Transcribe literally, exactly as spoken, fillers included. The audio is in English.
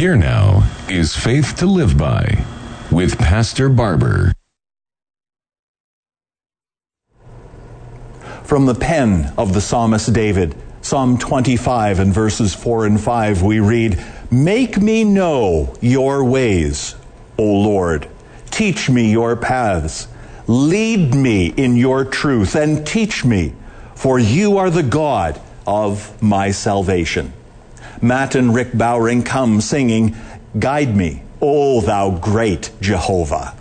Here now is Faith to Live By with Pastor Barber. From the pen of the psalmist David, Psalm twenty-five and verses four and five, we read, "Make me know your ways, O Lord. Teach me your paths. Lead me in your truth and teach me, for you are the God of my salvation." Matt and Rick Bowring come singing, "Guide me, O thou great Jehovah."